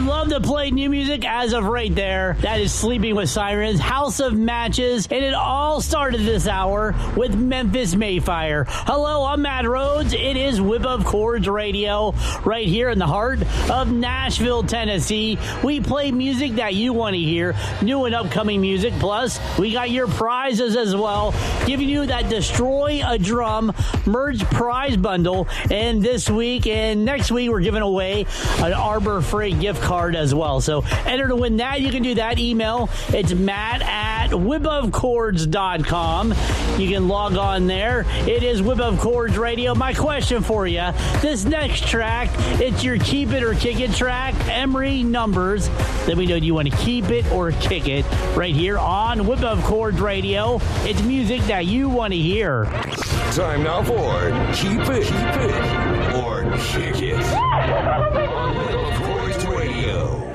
love to play new music as of right there. That is Sleeping with Sirens, House of Matches, and it all started this hour with Memphis Mayfire. Hello, I'm Matt Rhodes. It is Whip of Chords Radio right here in the heart of Nashville, Tennessee. We play music that you want to hear, new and upcoming music. Plus, we got your prizes as well, giving you that Destroy a Drum merge prize bundle. And this week and next week, we're giving away an Arbor Freight gift card as well. So enter to win that. You can do that. Email. It's matt@whipofchords.com. You can log on there. It is Whip of Chords Radio. My question for you, this next track, it's your Keep It or Kick It track. Emery Numbers. Let me know, do you want to keep it or kick it? Right here on Whip of Chords Radio. It's music that you want to hear. Time now for Keep It or Kick It on Whip of Chords Radio.